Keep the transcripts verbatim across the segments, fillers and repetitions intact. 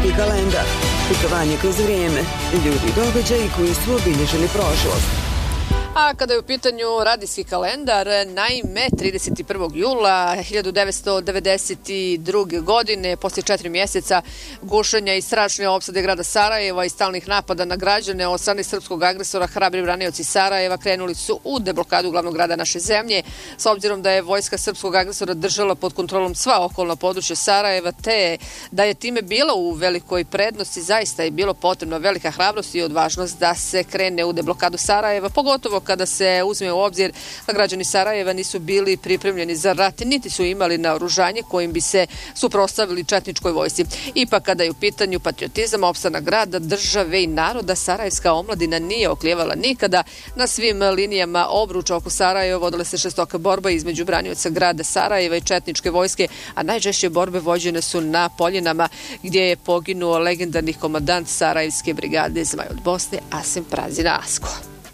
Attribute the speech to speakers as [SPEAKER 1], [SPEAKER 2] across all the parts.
[SPEAKER 1] Radijski kalendar. Putovanje kroz vrijeme. Ljudi i događaji koji su obilježili prošlost.
[SPEAKER 2] A kada je u pitanju radijski kalendar, naime, trideset prvog jula hiljadu devetsto devedeset druge. godine, poslije četiri mjeseca gušenja i strašne opsade grada Sarajeva i stalnih napada na građane od strane srpskog agresora, hrabri branioci Sarajeva krenuli su u deblokadu glavnog grada naše zemlje. S obzirom da je vojska srpskog agresora držala pod kontrolom sva okolna područja Sarajeva, te da je time bila u velikoj prednosti, zaista je bilo potrebno velika hrabrost i odvažnost da se krene u deblokadu Sarajeva, pogotovo kada se uzme u obzir da građani Sarajeva nisu bili pripremljeni za rat, niti su imali naoružanje kojim bi se suprotstavili četničkoj vojsci. Ipak kada je u pitanju patriotizam, opstanak grada, države i naroda, sarajevska omladina nije oklijevala nikada. Na svim linijama obruča oko Sarajeva vodila se žestoka borba između branioca grada Sarajeva i četničke vojske, a najčešće borbe vođene su na Poljinama, gdje je poginuo legendarni komandant Sarajevske brigade Zmaj od Bosne Asim Prazina Asko.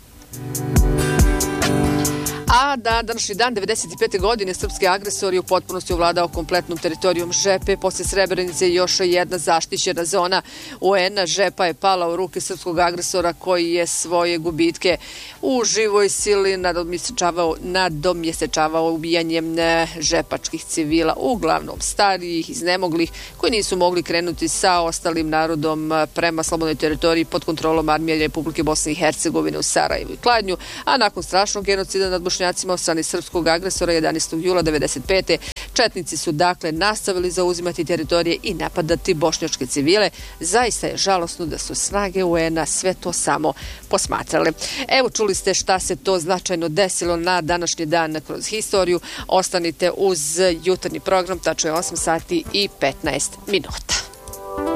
[SPEAKER 2] A da današnji dan devedeset pete. godine srpski agresor je u potpunosti ovladao kompletnom teritorijom Žepe. Poslije Srebrenice još jedna zaštićena zona U N-a. Žepa je pala u ruke srpskog agresora koji je svoje gubitke u živoj sili nadomjesečavao, nadomjesečavao ubijanjem žepačkih civila, uglavnom starijih, iznemoglih, koji nisu mogli krenuti sa ostalim narodom prema slobodnoj teritoriji pod kontrolom armije Republike Bosne i Hercegovine u Sarajevu i Kladnju, a nakon strašnog genocida nad Bošnjacima od strane srpskog agresora jedanaestog jula devedeset pete. Četnici su dakle nastavili zauzimati teritorije i napadati bošnjačke civile. Zaista je žalosno da su snage U N-a sve to samo posmatrale. Evo, čuli ste šta se to značajno desilo na današnji dan kroz historiju. Ostanite uz jutarnji program, tačno je osam sati i petnaest minuta.